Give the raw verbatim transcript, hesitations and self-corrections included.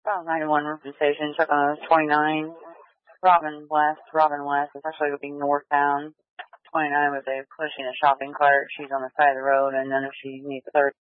About ninety-one Roofing Station, check on twenty-nine. Robin West, Robin West. It's actually going to be northbound. twenty-nine was a pushing a shopping cart. She's on the side of the road, and then if she needs third.